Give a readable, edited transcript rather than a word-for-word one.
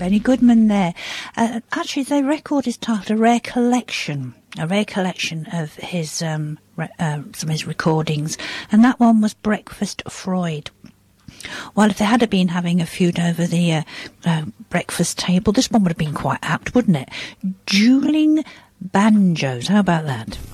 Benny Goodman there. Actually, the record is titled A Rare Collection of his some of his recordings, and that one was Breakfast Freud. Well, if they had been having a feud over the breakfast table, this one would have been quite apt, wouldn't it? Dueling banjos, how about that?